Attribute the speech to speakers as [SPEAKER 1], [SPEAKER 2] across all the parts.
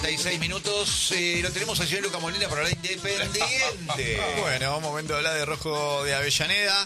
[SPEAKER 1] 36 minutos, lo tenemos al señor Luca Molina para hablar de Independiente.
[SPEAKER 2] Bueno, momento de hablar de Rojo de Avellaneda.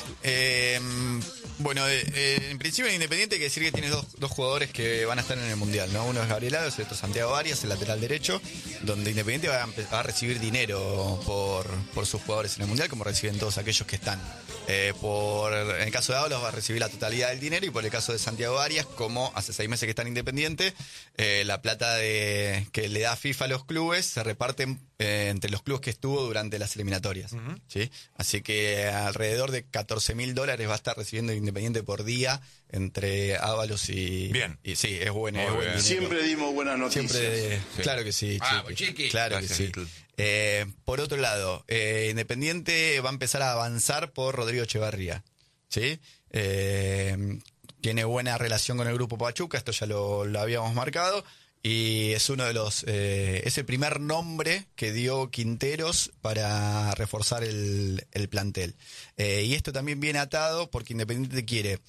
[SPEAKER 2] En principio en Independiente hay que decir que tiene dos jugadores que van a estar en el Mundial, ¿no? Uno es Gabriel Alves, el otro Santiago Arias, el lateral derecho, donde Independiente va a recibir dinero por sus jugadores en el Mundial, como reciben todos aquellos que están. En el caso de Ábalos va a recibir la totalidad del dinero, y por el caso de Santiago Arias, como hace 6 meses que está en Independiente, la plata que le da FIFA a los clubes se reparten entre los clubes que estuvo durante las eliminatorias. ¿Sí? Así que alrededor de $14.000 va a estar recibiendo Independiente por día entre Ábalos y...
[SPEAKER 1] Bien.
[SPEAKER 2] Y sí, es buen
[SPEAKER 3] Siempre dimos buenas noticias.
[SPEAKER 2] Sí. Claro que sí,
[SPEAKER 1] Chiqui.
[SPEAKER 2] Claro que sí. Por otro lado, Independiente va a empezar a avanzar por Rodrigo Echevarría. ¿Sí? Tiene buena relación con el grupo Pachuca, esto ya lo habíamos marcado. Y es uno de los es el primer nombre que dio Quinteros para reforzar el plantel. Y esto también viene atado porque Independiente quiere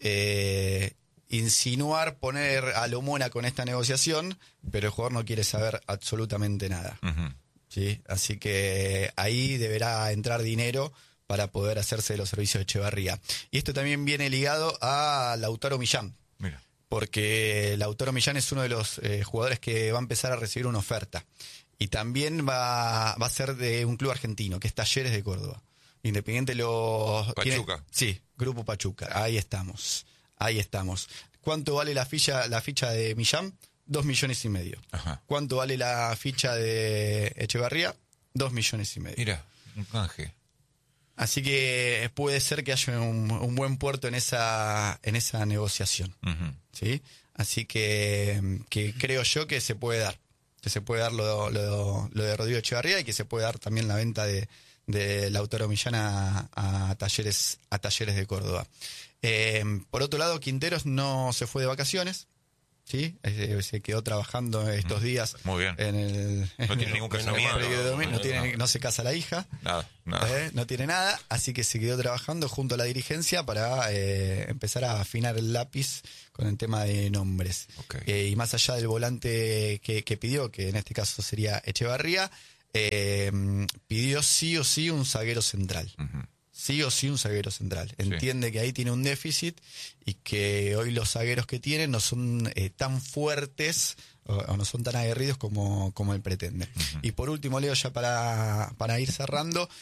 [SPEAKER 2] insinuar, poner a Lomona con esta negociación, pero el jugador no quiere saber absolutamente nada. ¿Sí? Así que ahí deberá entrar dinero para poder hacerse de los servicios de Echevarría. Y esto también viene ligado a Lautaro Millán.
[SPEAKER 1] Mira.
[SPEAKER 2] Porque Lautaro Millán es uno de los jugadores que va a empezar a recibir una oferta. Y también va a ser de un club argentino, que es Talleres de Córdoba. Independiente
[SPEAKER 1] Pachuca.
[SPEAKER 2] Sí, Grupo Pachuca. Ahí estamos. ¿Cuánto vale la ficha de Millán? 2,5 millones.
[SPEAKER 1] Ajá.
[SPEAKER 2] ¿Cuánto vale la ficha de Echevarría? 2,5 millones.
[SPEAKER 1] Mira, un canje.
[SPEAKER 2] Así que puede ser que haya un buen puerto en esa negociación. ¿Sí? Así que creo yo que se puede dar. Que se puede dar lo de Rodrigo Echevarría, y que se puede dar también la venta de Lautaro Millán a Talleres de Córdoba. Por otro lado, Quinteros no se fue de vacaciones. ¿Sí? Se quedó trabajando estos días.
[SPEAKER 1] Muy bien.
[SPEAKER 2] No
[SPEAKER 1] tiene ningún casamiento.
[SPEAKER 2] No se casa la hija.
[SPEAKER 1] Nada.
[SPEAKER 2] No tiene nada, así que se quedó trabajando junto a la dirigencia para empezar a afinar el lápiz con el tema de nombres.
[SPEAKER 1] Okay.
[SPEAKER 2] Y más allá del volante que pidió, que en este caso sería Echevarría, pidió sí o sí un zaguero central. Sí o sí un zaguero central. Entiende que ahí tiene un déficit y que hoy los zagueros que tiene no son tan fuertes o no son tan aguerridos como él pretende. Y por último, Leo, ya para ir cerrando,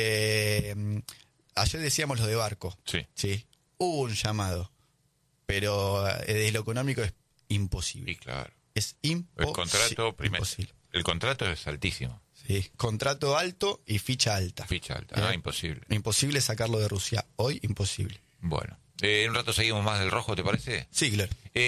[SPEAKER 2] ayer decíamos lo de Barco. Sí. Hubo un llamado, pero de lo económico es imposible.
[SPEAKER 1] Sí, claro.
[SPEAKER 2] Es imposible.
[SPEAKER 1] El contrato primero.
[SPEAKER 2] Imposible.
[SPEAKER 1] El contrato es altísimo.
[SPEAKER 2] Sí, contrato alto y ficha alta.
[SPEAKER 1] Imposible.
[SPEAKER 2] Imposible sacarlo de Rusia. Hoy, imposible.
[SPEAKER 1] Bueno, en un rato seguimos más del Rojo, ¿te parece?
[SPEAKER 2] Sí, claro.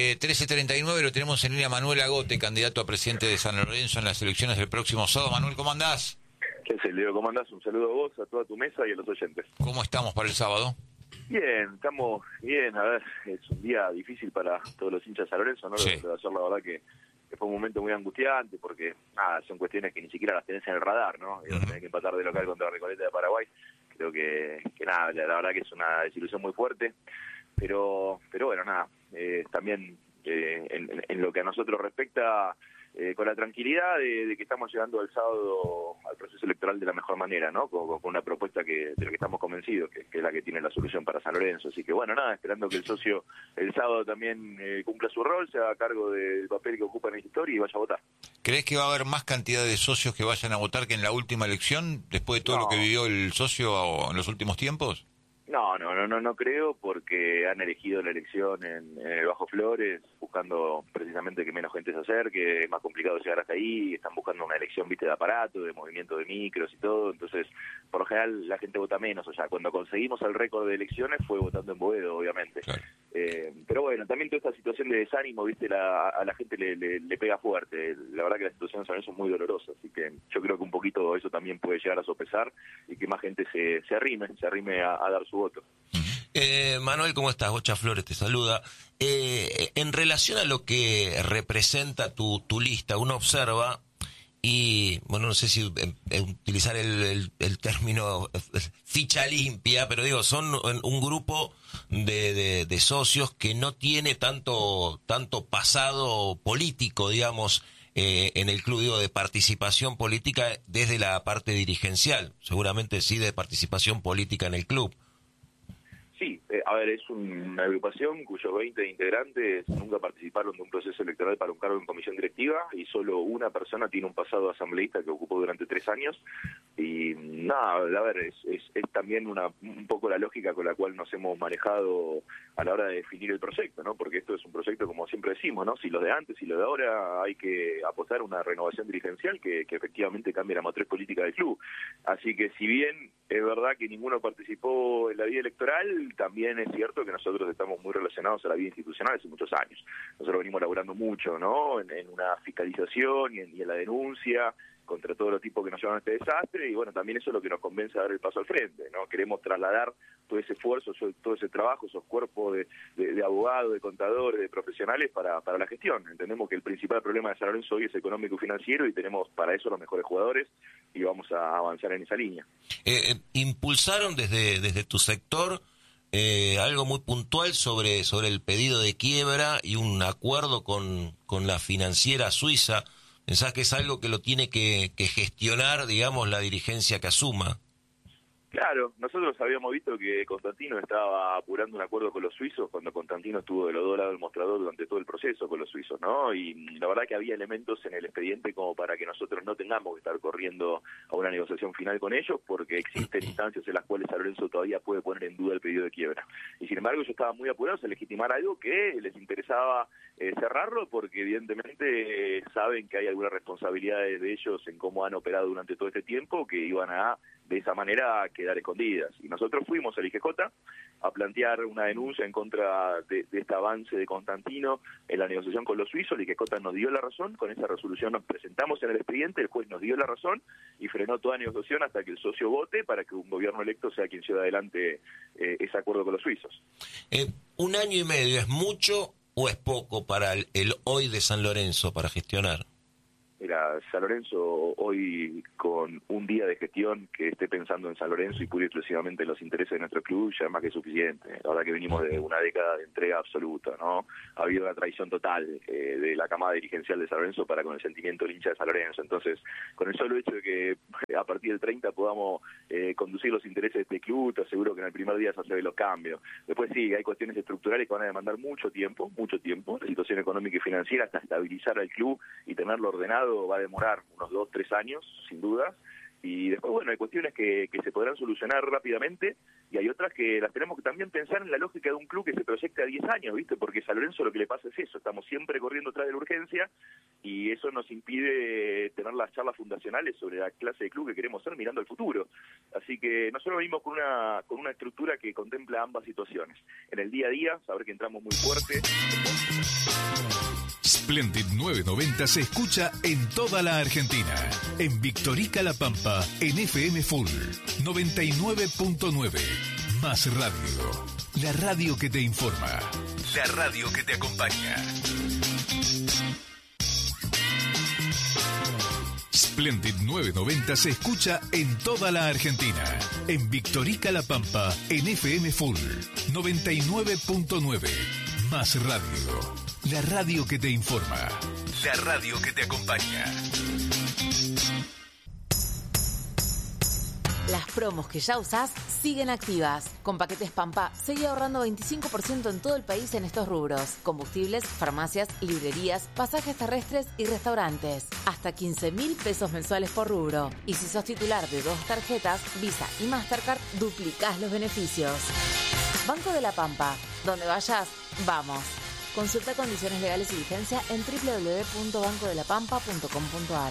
[SPEAKER 1] 13:39 lo tenemos en línea Manuel Agote, candidato a presidente de San Lorenzo en las elecciones del próximo sábado. Manuel, ¿cómo andás?
[SPEAKER 4] ¿Qué haces, Leo? ¿Cómo andás? Un saludo a vos, a toda tu mesa y a los oyentes.
[SPEAKER 1] ¿Cómo estamos para el sábado?
[SPEAKER 4] Bien, estamos bien. A ver, es un día difícil para todos los hinchas de San Lorenzo, ¿no?
[SPEAKER 1] Sí.
[SPEAKER 4] Lo de ayer, la verdad que fue un momento muy angustiante porque son cuestiones que ni siquiera las tenés en el radar, ¿no? Y tenés que empatar de local contra Recoleta de Paraguay. Creo que nada, la verdad que es una desilusión muy fuerte, pero bueno, nada, también en lo que a nosotros respecta, con la tranquilidad de que estamos llegando el sábado al proceso electoral de la mejor manera, ¿no? Con una propuesta de la que estamos convencidos, que es la que tiene la solución para San Lorenzo. Así que bueno, nada, esperando que el socio el sábado también cumpla su rol, se haga cargo del papel que ocupa en la historia y vaya a votar.
[SPEAKER 1] ¿Crees que va a haber más cantidad de socios que vayan a votar que en la última elección, después de todo lo que vivió el socio en los últimos tiempos?
[SPEAKER 4] No creo, porque han elegido la elección en el Bajo Flores, buscando precisamente que menos gente se acerque, es más complicado llegar hasta ahí, están buscando una elección, de aparato, de movimiento de micros y todo, entonces, por lo general, la gente vota menos, o sea, cuando conseguimos el récord de elecciones fue votando en Boedo, obviamente.
[SPEAKER 1] Claro.
[SPEAKER 4] Pero bueno, también toda esta situación de desánimo, a la gente le pega fuerte, la verdad que la situación en San Lorenzo es muy dolorosa, así que yo creo que un poquito eso también puede llegar a sopesar y que más gente se arrime a dar su voto.
[SPEAKER 5] Manuel, ¿cómo estás? Bocha Flores te saluda. En relación a lo que representa tu lista, uno observa, y bueno, no sé si utilizar el término ficha limpia, pero digo, son un grupo de socios que no tiene tanto pasado político, digamos, en el club, digo, de participación política desde la parte dirigencial, seguramente sí de participación política en el club.
[SPEAKER 4] Sí, a ver, es una agrupación cuyos 20 integrantes nunca participaron de un proceso electoral para un cargo en comisión directiva y solo una persona tiene un pasado asambleísta que ocupó durante 3 años. Y nada, a ver, es también un poco la lógica con la cual nos hemos manejado a la hora de definir el proyecto, ¿no? Porque esto es un proyecto, como siempre decimos, ¿no? Si los de antes y los de ahora, hay que apostar a una renovación dirigencial que efectivamente cambie la matriz política del club. Así que si bien es verdad que ninguno participó en la vida electoral, también es cierto que nosotros estamos muy relacionados a la vida institucional hace muchos años. Nosotros venimos laburando mucho, ¿no? En una fiscalización y en la denuncia contra todos los tipos que nos llevan a este desastre, y bueno, también eso es lo que nos convence a dar el paso al frente, ¿no? Queremos trasladar todo ese esfuerzo, todo ese trabajo, esos cuerpos de abogados, de contadores, de profesionales para la gestión. Entendemos que el principal problema de San Lorenzo hoy es económico y financiero, y tenemos para eso los mejores jugadores, y vamos a avanzar en esa línea.
[SPEAKER 5] Impulsaron desde tu sector algo muy puntual sobre el pedido de quiebra y un acuerdo con la financiera suiza. ¿Pensás que es algo que lo tiene que gestionar, digamos, la dirigencia que asuma?
[SPEAKER 4] Claro, nosotros habíamos visto que Constantino estaba apurando un acuerdo con los suizos cuando Constantino estuvo de los dos lados del mostrador durante todo el proceso con los suizos, ¿no? Y la verdad que había elementos en el expediente como para que nosotros no tengamos que estar corriendo a una negociación final con ellos, porque existen instancias en las cuales San Lorenzo todavía puede poner en duda el pedido de quiebra. Y sin embargo ellos estaban muy apurados a legitimar algo que les interesaba cerrarlo, porque evidentemente saben que hay algunas responsabilidades de ellos en cómo han operado durante todo este tiempo que iban a, de esa manera, quedar escondidas. Y nosotros fuimos al IGJ a plantear una denuncia en contra de este avance de Constantino en la negociación con los suizos. El IGJ nos dio la razón, con esa resolución nos presentamos en el expediente, el juez nos dio la razón y frenó toda negociación hasta que el socio vote para que un gobierno electo sea quien lleve adelante ese acuerdo con los suizos.
[SPEAKER 5] 1 año y medio, ¿es mucho o es poco para el hoy de San Lorenzo para gestionar?
[SPEAKER 4] Mira, San Lorenzo hoy, con un día de gestión que esté pensando en San Lorenzo y pura y exclusivamente en los intereses de nuestro club, ya es más que suficiente. La verdad que venimos de una década de entrega absoluta, ¿no? Ha habido una traición total de la camada dirigencial de San Lorenzo para con el sentimiento del hincha de San Lorenzo. Entonces, con el solo hecho de que a partir del 30 podamos conducir los intereses de este club, te aseguro que en el primer día se hacen los cambios. Después sí, hay cuestiones estructurales que van a demandar mucho tiempo, la situación económica y financiera, hasta estabilizar al club y tenerlo ordenado va a demorar unos 2-3 años, sin duda. Y después, bueno, hay cuestiones que se podrán solucionar rápidamente y hay otras que las tenemos que también pensar en la lógica de un club que se proyecta a 10 años, ¿viste? Porque San Lorenzo lo que le pasa es eso, estamos siempre corriendo atrás de la urgencia y eso nos impide tener las charlas fundacionales sobre la clase de club que queremos ser mirando al futuro. Así que nosotros venimos con una estructura que contempla ambas situaciones. En el día a día, saber que entramos muy fuerte.
[SPEAKER 6] Splendid 990 se escucha en toda la Argentina. En Victorica La Pampa, en FM Full 99.9. Más radio. La radio que te informa. La radio que te acompaña. Splendid 990 se escucha en toda la Argentina. En Victorica La Pampa, en FM Full 99.9. Más radio. La radio que te informa. La radio que te acompaña.
[SPEAKER 7] Las promos que ya usás siguen activas. Con Paquetes Pampa, seguí ahorrando 25% en todo el país en estos rubros: combustibles, farmacias, librerías, pasajes terrestres y restaurantes. Hasta 15.000 pesos mensuales por rubro. Y si sos titular de 2 tarjetas, Visa y Mastercard, duplicás los beneficios. Banco de la Pampa. Donde vayas, vamos. Consulta condiciones legales y vigencia en www.bancodelapampa.com.ar.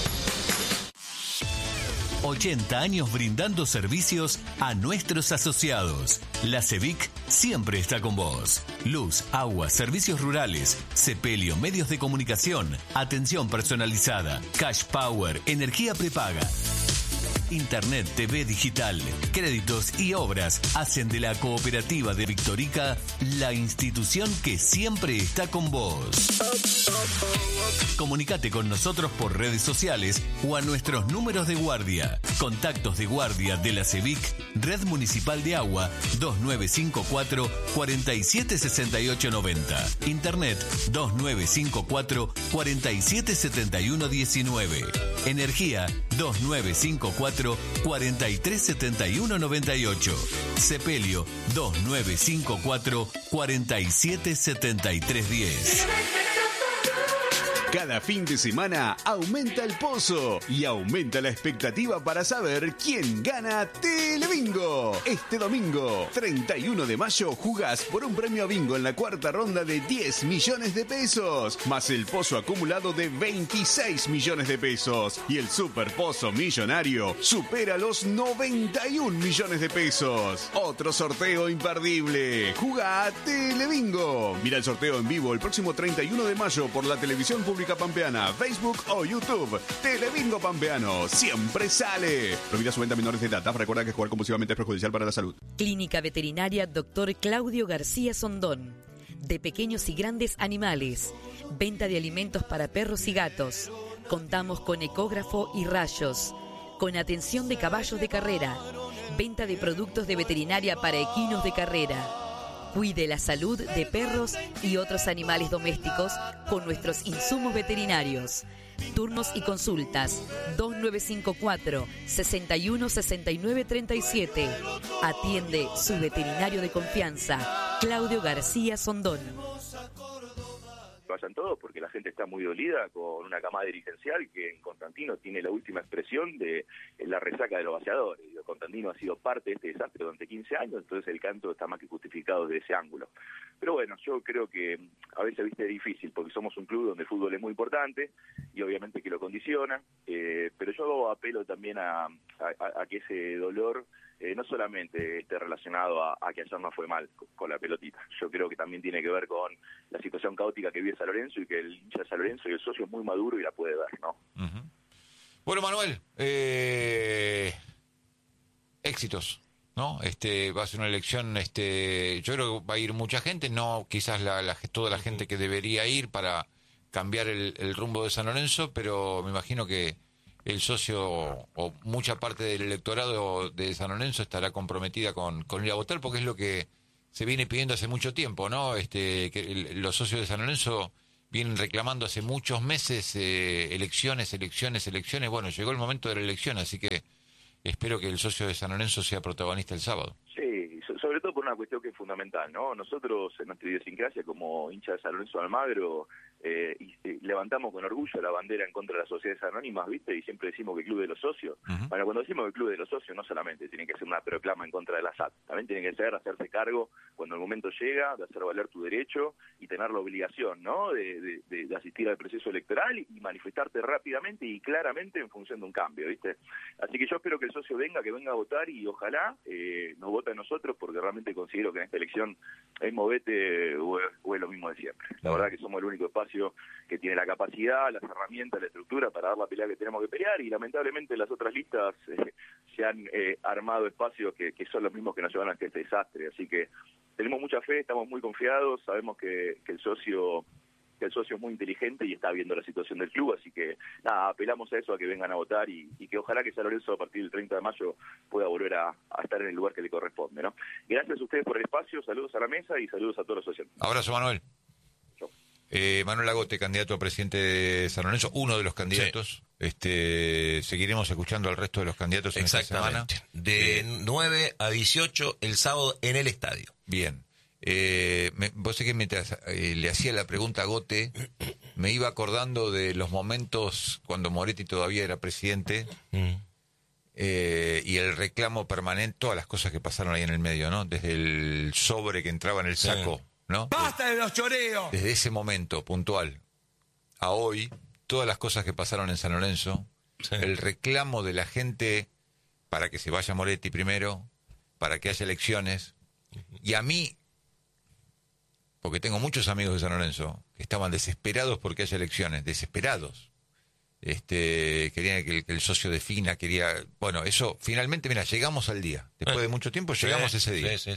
[SPEAKER 6] 80 años brindando servicios a nuestros asociados. La CEVIC siempre está con vos. Luz, agua, servicios rurales, sepelio, medios de comunicación, atención personalizada, cash power, energía prepaga. Internet, TV digital, créditos y obras hacen de la Cooperativa de Victorica la institución que siempre está con vos. Comunicate con nosotros por redes sociales o a nuestros números de guardia. Contactos de guardia de la CEVIC, Red Municipal de Agua, 2954 476890. Internet 2954 477119. Energía 2954 437198. Sepelio 2954 477310.
[SPEAKER 8] Cada fin de semana aumenta el pozo y aumenta la expectativa para saber quién gana Telebingo. Este domingo, 31 de mayo, jugás por un premio a bingo en la cuarta ronda de 10 millones de pesos, más el pozo acumulado de 26 millones de pesos. Y el super pozo millonario supera los 91 millones de pesos. Otro sorteo imperdible. Jugá a Telebingo. Mira el sorteo en vivo el próximo 31 de mayo por la televisión pública Pampeana, Facebook o YouTube. Telebingo Pampeano siempre sale. Prohibida su venta a menores de edad. Recuerda que jugar compulsivamente es perjudicial para la salud.
[SPEAKER 9] Clínica Veterinaria Dr. Claudio García Sondón. De pequeños y grandes animales. Venta de alimentos para perros y gatos. Contamos con ecógrafo y rayos. Con atención de caballos de carrera. Venta de productos de veterinaria para equinos de carrera. Cuide la salud de perros y otros animales domésticos con nuestros insumos veterinarios. Turnos y consultas 2954 61 69 37. Atiende su veterinario de confianza, Claudio García Sondón.
[SPEAKER 4] Vayan todos porque la gente está muy dolida con una camada dirigencial que en Constantino tiene la última expresión de la resaca de los vaciadores. Constantino ha sido parte de este desastre durante 15 años, entonces el canto está más que justificado desde ese ángulo. Pero bueno, yo creo que a veces es difícil porque somos un club donde el fútbol es muy importante y obviamente que lo condiciona, pero yo apelo también a que ese dolor no solamente esté relacionado a que ayer no fue mal con la pelotita. Yo creo que también tiene que ver con la situación caótica que vive San Lorenzo y que el hincha de San Lorenzo y el socio es muy maduro y la puede ver, ¿no?
[SPEAKER 1] Uh-huh. Bueno, Manuel, éxitos, ¿no? Va a ser una elección, yo creo que va a ir mucha gente, no quizás toda la gente que debería ir para cambiar el rumbo de San Lorenzo, pero me imagino que el socio o mucha parte del electorado de San Lorenzo estará comprometida con ir a votar, porque es lo que se viene pidiendo hace mucho tiempo, ¿no? Que los socios de San Lorenzo vienen reclamando hace muchos meses elecciones. Bueno, llegó el momento de la elección, así que espero que el socio de San Lorenzo sea protagonista el sábado.
[SPEAKER 4] Sí, sobre todo por una cuestión que es fundamental, ¿no? Nosotros en nuestra idiosincrasia como hincha de San Lorenzo de Almagro levantamos con orgullo la bandera en contra de las sociedades anónimas, ¿viste? Y siempre decimos que el club de los socios. Uh-huh. Bueno, cuando decimos que el club de los socios no solamente tiene que ser una proclama en contra de la SAT, también tiene que ser hacerse cargo cuando el momento llega de hacer valer tu derecho y tener la obligación, ¿no? De asistir al proceso electoral y manifestarte rápidamente y claramente en función de un cambio, ¿viste? Así que yo espero que el socio que venga a votar y ojalá nos vote a nosotros, porque realmente considero que en esta elección es movete o es lo mismo de siempre. La verdad que somos el único espacio que tiene la capacidad, las herramientas, la estructura para dar la pelea que tenemos que pelear, y lamentablemente las otras listas se han armado espacios que son los mismos que nos llevan a este desastre. Así que tenemos mucha fe, estamos muy confiados, sabemos que el socio es muy inteligente y está viendo la situación del club, así que nada, apelamos a eso, a que vengan a votar y que ojalá que San Lorenzo a partir del 30 de mayo pueda volver a estar en el lugar que le corresponde, ¿no? Gracias a ustedes por el espacio, saludos a la mesa y saludos a todos los socios.
[SPEAKER 1] Abrazo, Manuel. Manuel Agote, candidato a presidente de San Lorenzo, uno de los candidatos. Sí. Seguiremos escuchando al resto de los candidatos en esta semana.
[SPEAKER 5] De 9 a 18 el sábado en el estadio.
[SPEAKER 1] Bien. Vos sé que mientras le hacía la pregunta a Agote, me iba acordando de los momentos cuando Moretti todavía era presidente y el reclamo permanente, todas las cosas que pasaron ahí en el medio, ¿no? Desde el sobre que entraba en el saco. ¿No?
[SPEAKER 10] ¡Basta de los choreos!
[SPEAKER 1] Desde ese momento puntual a hoy, todas las cosas que pasaron en San Lorenzo, el reclamo de la gente para que se vaya Moretti primero, para que haya elecciones, y a mí, porque tengo muchos amigos de San Lorenzo que estaban desesperados porque haya elecciones, desesperados, querían que el socio defina, bueno, eso, finalmente, mira, llegamos al día. Después de mucho tiempo llegamos a ese día.
[SPEAKER 5] Sí.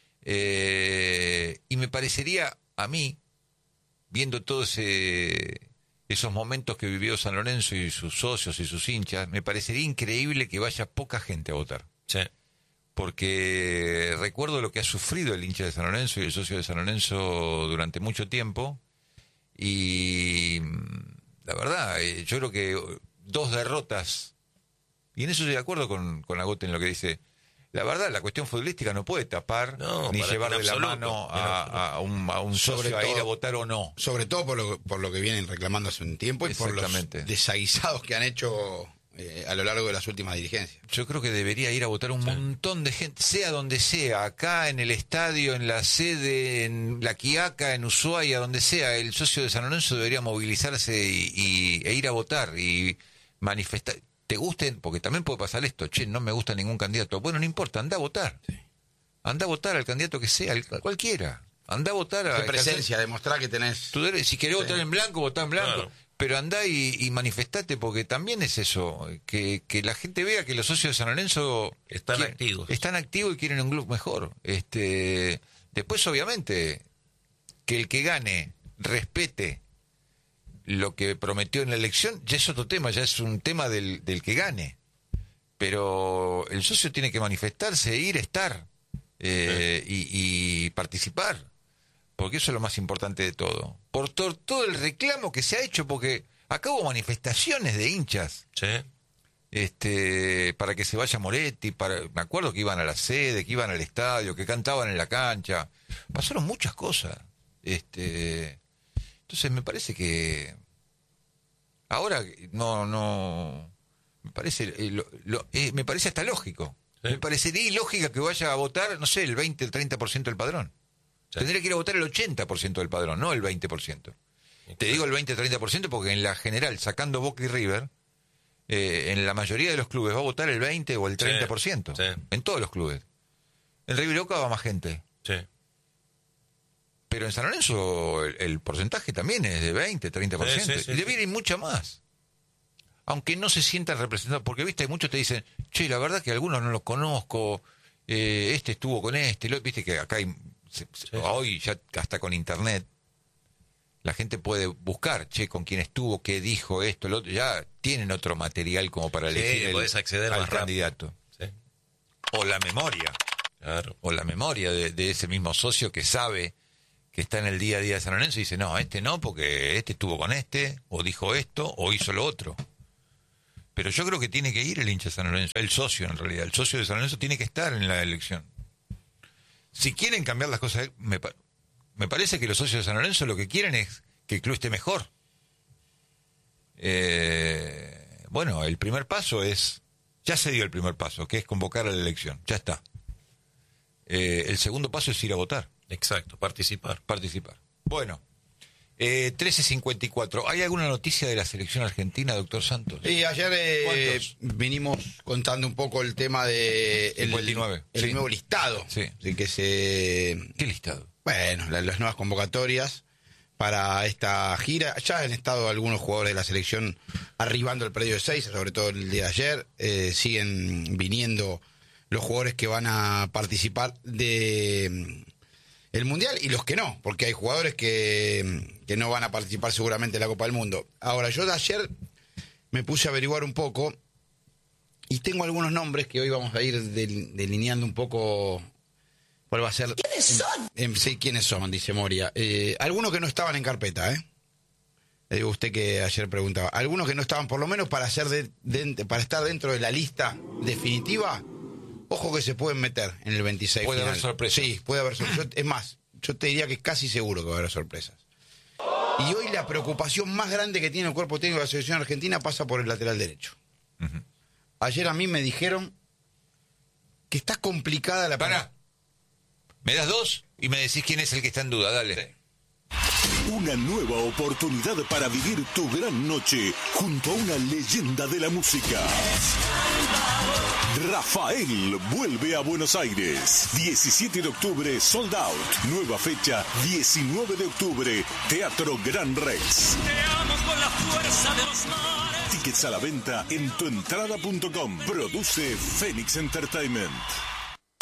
[SPEAKER 1] Y me parecería, a mí, viendo todos esos momentos que vivió San Lorenzo y sus socios y sus hinchas, me parecería increíble que vaya poca gente a votar.
[SPEAKER 5] Sí.
[SPEAKER 1] Porque recuerdo lo que ha sufrido el hincha de San Lorenzo y el socio de San Lorenzo durante mucho tiempo, y la verdad, yo creo que 2 derrotas, y en eso estoy de acuerdo con Agote en lo que dice. La verdad, la cuestión futbolística no puede tapar ni llevar de la mano a un socio a ir a votar o no.
[SPEAKER 10] Sobre todo por lo que vienen reclamando hace un tiempo y por los desaguisados que han hecho a lo largo de las últimas dirigencias.
[SPEAKER 1] Yo creo que debería ir a votar un montón de gente, sea donde sea, acá en el estadio, en la sede, en La Quiaca, en Ushuaia, donde sea. El socio de San Lorenzo debería movilizarse e ir a votar y manifestar. Te gusten, porque también puede pasar esto, no me gusta ningún candidato. Bueno, no importa, anda a votar. Sí. Anda a votar al candidato que sea, cualquiera. Anda a votar a...
[SPEAKER 10] De presencia, demostrar que tenés...
[SPEAKER 1] Si querés votar en blanco, votá en blanco. Claro. Pero andá y manifestate, porque también es eso, que la gente vea que los socios de San Lorenzo
[SPEAKER 5] están activos
[SPEAKER 1] y quieren un club mejor. Después, obviamente, que el que gane respete lo que prometió en la elección, ya es otro tema, ya es un tema del que gane. Pero el socio tiene que manifestarse, ir, estar y participar. Porque eso es lo más importante de todo. Por todo el reclamo que se ha hecho, porque acá hubo manifestaciones de hinchas.
[SPEAKER 5] Sí.
[SPEAKER 1] Para que se vaya Moretti, me acuerdo que iban a la sede, que iban al estadio, que cantaban en la cancha. Pasaron muchas cosas. Entonces me parece que ahora no me parece me parece hasta lógico. Sí. Me parecería ilógica que vaya a votar, no sé, el 20, el 30% del padrón. Sí. Tendría que ir a votar el 80% del padrón, no el 20%. Te digo el 20-30% porque en la general, sacando Boca y River, en la mayoría de los clubes va a votar el 20 o el 30%.
[SPEAKER 5] Sí.
[SPEAKER 1] En todos los clubes. En River y Boca va más gente.
[SPEAKER 5] Sí.
[SPEAKER 1] Pero en San Lorenzo el porcentaje también es de 20-30%.
[SPEAKER 5] Sí.
[SPEAKER 1] Y debería ir mucha más. Aunque no se sientan representados. Porque, viste, muchos te dicen, la verdad que algunos no los conozco, estuvo con viste que acá hay... Hoy ya hasta con internet la gente puede buscar con quién estuvo, qué dijo, esto, lo otro, ya tienen otro material como para elegir
[SPEAKER 5] podés acceder
[SPEAKER 1] al candidato.
[SPEAKER 5] Sí.
[SPEAKER 1] O la memoria.
[SPEAKER 5] Claro.
[SPEAKER 1] O la memoria de ese mismo socio que sabe que está en el día a día de San Lorenzo y dice, no, no, porque estuvo con o dijo esto, o hizo lo otro. Pero yo creo que tiene que ir el hincha de San Lorenzo, el socio en realidad, el socio de San Lorenzo tiene que estar en la elección. Si quieren cambiar las cosas, me parece que los socios de San Lorenzo lo que quieren es que el club esté mejor. Bueno, el primer paso ya se dio el primer paso, que es convocar a la elección, ya está. El segundo paso es ir a votar.
[SPEAKER 5] Exacto, participar.
[SPEAKER 1] Bueno, 13:54. ¿Hay alguna noticia de la selección argentina, doctor Santos?
[SPEAKER 10] Sí, ayer vinimos contando un poco el tema de
[SPEAKER 1] 59.
[SPEAKER 10] el nuevo listado.
[SPEAKER 1] Sí.
[SPEAKER 10] ¿Qué
[SPEAKER 1] listado?
[SPEAKER 10] Bueno, las nuevas convocatorias para esta gira. Ya han estado algunos jugadores de la selección arribando al predio de 6, sobre todo el de ayer. Siguen viniendo los jugadores que van a participar de el Mundial y los que no, porque hay jugadores que no van a participar seguramente en la Copa del Mundo. Ahora, yo de ayer me puse a averiguar un poco y tengo algunos nombres que hoy vamos a ir delineando un poco cuál va a ser.
[SPEAKER 11] ¿Quiénes son?
[SPEAKER 10] Sí, ¿quiénes son? Dice Moria. Algunos que no estaban en carpeta, Le digo a usted que ayer preguntaba. Algunos que no estaban, por lo menos para para estar dentro de la lista definitiva. Ojo que se pueden meter en el 26
[SPEAKER 1] Puede
[SPEAKER 10] final.
[SPEAKER 1] haber sorpresas.
[SPEAKER 10] Sí, puede haber sorpresas. Es más, yo te diría que casi seguro que va a haber sorpresas. Y hoy la preocupación más grande que tiene el cuerpo técnico de la selección argentina pasa por el lateral derecho. Uh-huh. Ayer a mí me dijeron que está complicada la...
[SPEAKER 1] Pará. ¿Me das 2? Y me decís quién es el que está en duda. Dale.
[SPEAKER 12] Una nueva oportunidad para vivir tu gran noche junto a una leyenda de la música. Rafael vuelve a Buenos Aires. 17 de octubre, sold out. Nueva fecha, 19 de octubre, Teatro Gran Rex.
[SPEAKER 11] Te amo con la fuerza de los mares.
[SPEAKER 12] Tickets a la venta en tuentrada.com. Produce Phoenix Entertainment.